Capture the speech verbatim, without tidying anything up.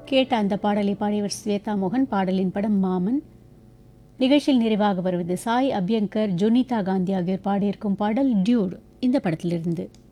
கேட்ட அந்த பாடலை பாடியவர் ஸ்வேதா மோகன். பாடலின் படம் மாமன். நிகழ்ச்சியில் நிறைவாக வருவது சாய் அபியங்கர், ஜொனிதா காந்தி ஆகியோர் பாடியிருக்கும் பாடல் டியூட் இந்த படத்திலிருந்து.